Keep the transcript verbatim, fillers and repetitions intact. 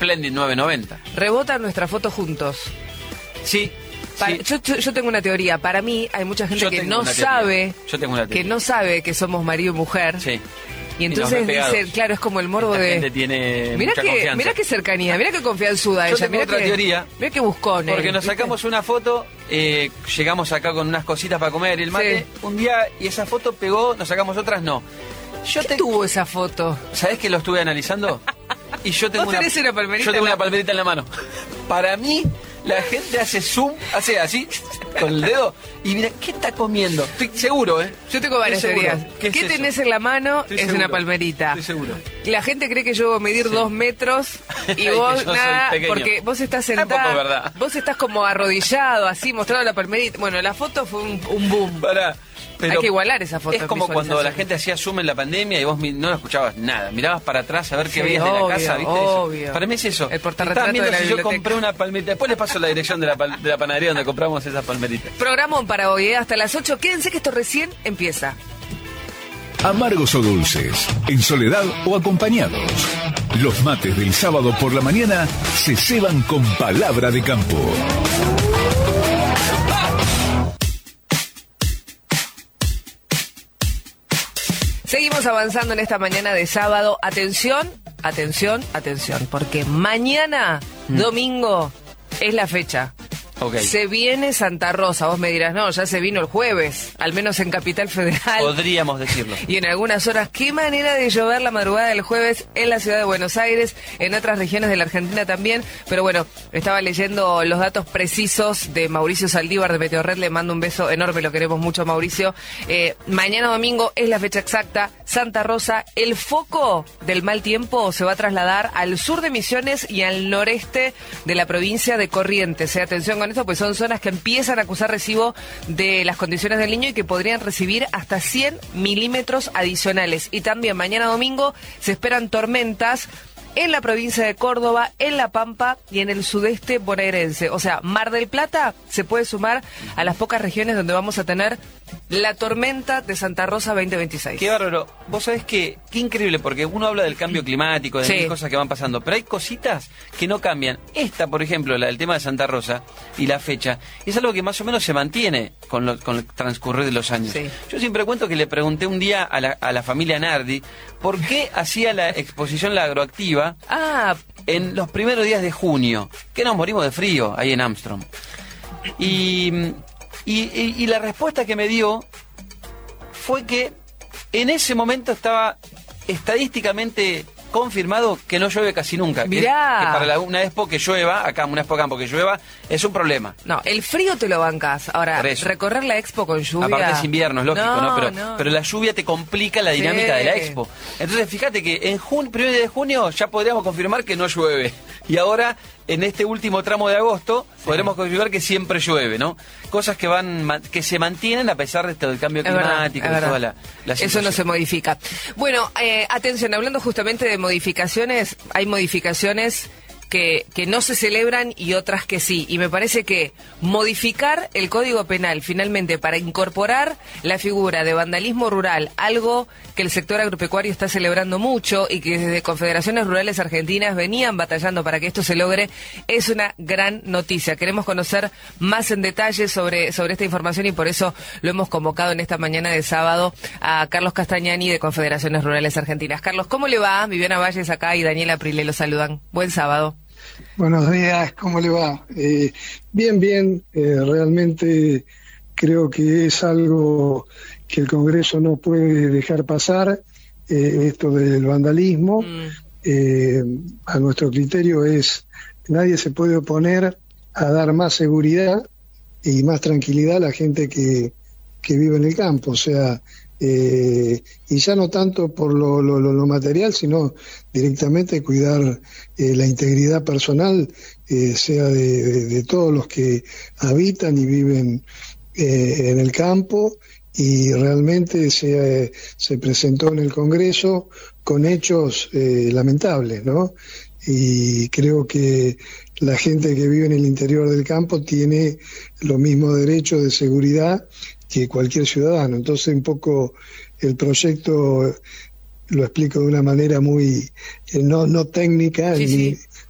Splendid nueve noventa. Rebota nuestra foto juntos. Sí. Para, sí. yo, yo, yo tengo una teoría. Para mí hay mucha gente Yo que tengo no una teoría. sabe Yo tengo una teoría. que no sabe que somos marido y mujer. Sí. Y entonces Y nos dicen, claro, es como el morbo Esta de... gente tiene Mirá mucha que, confianza. mirá qué cercanía, mirá qué confianzuda Yo ella. tengo Mirá otra que, teoría. Mirá qué buscón. Porque él, nos ¿viste? sacamos una foto, eh, llegamos acá con unas cositas para comer y el mate, Sí. un día, y esa foto pegó, nos sacamos otras, no. Yo ¿Qué te... tuvo esa foto? ¿Sabés que lo estuve analizando? Y yo tengo ¿Vos una, tenés una palmerita yo tengo en la- una palmerita en la mano. Para mí, la gente hace zoom, hace así, con el dedo, y mira, ¿qué está comiendo? Estoy seguro, ¿eh? Yo tengo varias Estoy seguro. teorías. ¿Qué ¿Qué, es eso? tenés en la mano? Estoy es seguro. una palmerita. Estoy seguro. La gente cree que yo voy a medir Sí. dos metros y Y vos que yo soy nada, pequeño. porque vos estás Tampoco sentada. es verdad. Vos estás como arrodillado, así, mostrando la palmerita. Bueno, la foto fue un, un boom. Pará. Pero Hay que igualar esa foto. es en como cuando la visualización. gente hacía zoom en la pandemia y vos mi- no escuchabas nada. Mirabas para atrás a ver qué Sí, veías de obvio, la casa, ¿viste? obvio. Eso. Para mí es eso. El portarretrato Estaban viendo de la si yo biblioteca. compré una palmerita. Después les paso la dirección de la, pal- de la panadería donde compramos esas palmeritas. Programón para hoy, ¿eh? Hasta las ocho. Quédense que esto recién empieza. Amargos o dulces, en soledad o acompañados. Los mates del sábado por la mañana se ceban con palabra de campo. Seguimos avanzando en esta mañana de sábado. Atención, atención, atención, porque mañana, Mm. domingo, es la fecha. Ok. Se viene Santa Rosa. Vos me dirás, no, ya se vino el jueves, al menos en Capital Federal. Podríamos decirlo. Y en algunas horas, qué manera de llover la madrugada del jueves en la ciudad de Buenos Aires, en otras regiones de la Argentina también. Pero bueno, estaba leyendo los datos precisos de Mauricio Saldívar de Meteorred. Le mando un beso enorme, lo queremos mucho, Mauricio. Eh, mañana domingo es la fecha exacta. Santa Rosa, el foco del mal tiempo se va a trasladar al sur de Misiones y al noreste de la provincia de Corrientes. Eh, atención con esto, pues son zonas que empiezan a acusar recibo de las condiciones del Niño y que podrían recibir hasta cien milímetros adicionales. Y también mañana domingo se esperan tormentas en la provincia de Córdoba, en La Pampa y en el sudeste bonaerense. O sea, Mar del Plata se puede sumar a las pocas regiones donde vamos a tener la tormenta de Santa Rosa veinte veintiséis. Qué bárbaro. Vos sabés que, qué increíble, porque uno habla del cambio climático, de Sí. mil cosas que van pasando, pero hay cositas que no cambian. Esta, por ejemplo, la del tema de Santa Rosa y la fecha, es algo que más o menos se mantiene con, lo- con el transcurrir de los años. Sí. Yo siempre cuento que le pregunté un día a la, a la familia Nardi por qué hacía la exposición La Agroactiva Ah, en los primeros días de junio, que nos morimos de frío ahí en Armstrong. Y, y, y- y la respuesta que me dio fue que en ese momento estaba estadísticamente confirmado que no llueve casi nunca. Que- Mirá. Que, para la- una expo que llueva, acá una expo campo que llueva, es un problema. no, el frío te lo bancas. Ahora, Por eso. recorrer la expo con lluvia... Aparte es invierno, es lógico, ¿no? No, Pero, no. pero la lluvia te complica la Sí. dinámica de la expo. Entonces, fíjate que en junio, primero de junio ya podríamos confirmar que no llueve. Y ahora, en este último tramo de agosto, podremos confirmar que siempre llueve, ¿no? Cosas que van ma- que se mantienen a pesar de todo el cambio Es verdad, climático, es de verdad. toda la, la Eso no situación. se modifica. Bueno, eh, atención, hablando justamente de modificaciones, hay modificaciones que, que no se celebran y otras que sí. Y me parece que modificar el Código Penal finalmente para incorporar la figura de vandalismo rural, algo que el sector agropecuario está celebrando mucho y que desde Confederaciones Rurales Argentinas venían batallando para que esto se logre, es una gran noticia. Queremos conocer más en detalle sobre, sobre esta información y por eso lo hemos convocado en esta mañana de sábado a Carlos Castañani de Confederaciones Rurales Argentinas. Carlos, ¿cómo le va? Viviana Valles acá y Daniela Aprile lo saludan. Buen sábado. Buenos días, ¿cómo le va? Eh, bien, bien, eh, realmente creo que es algo que el Congreso no puede dejar pasar, eh, esto del vandalismo. Mm. Eh, a nuestro criterio es, nadie se puede oponer a dar más seguridad y más tranquilidad a la gente que, que vive en el campo, o sea, eh, y ya no tanto por lo, lo, lo, lo material, sino directamente cuidar eh, la integridad personal, eh, sea de, de, de todos los que habitan y viven eh, en el campo, y realmente se, se presentó en el Congreso con hechos eh, lamentables, ¿no? Y creo que la gente que vive en el interior del campo tiene los mismos derechos de seguridad que cualquier ciudadano. Entonces, un poco el proyecto lo explico de una manera muy eh, no, no técnica Sí, ni, sí.